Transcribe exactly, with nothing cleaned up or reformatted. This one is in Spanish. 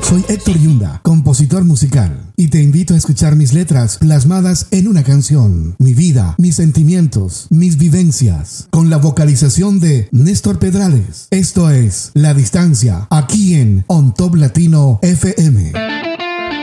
Soy Héctor Yunda, compositor musical, y te invito a escuchar mis letras plasmadas en una canción, mi vida, mis sentimientos, mis vivencias, con la vocalización de Néstor Pedrales. Esto es La Distancia, aquí en On Top Latino F M.